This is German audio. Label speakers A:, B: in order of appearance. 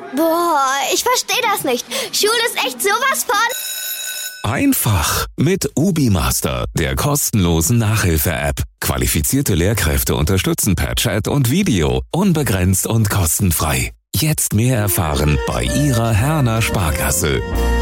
A: Boah, ich verstehe das nicht. Schule ist echt sowas von...
B: Einfach mit UbiMaster, der kostenlosen Nachhilfe-App. Qualifizierte Lehrkräfte unterstützen per Chat und Video, unbegrenzt und kostenfrei. Jetzt mehr erfahren bei Ihrer Herner Sparkasse.